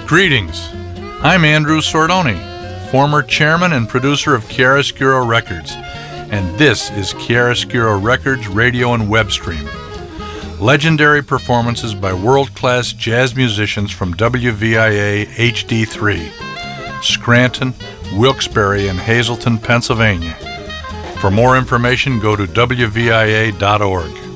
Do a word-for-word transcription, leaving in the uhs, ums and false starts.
Greetings. I'm Andrew Sordoni, former chairman and producer of Chiaroscuro Records, and this is Chiaroscuro Records radio and web stream. Legendary performances by world-class jazz musicians from W V I A H D three, Scranton, Wilkes-Barre, and Hazleton, Pennsylvania. For more information, go to W V I A dot org.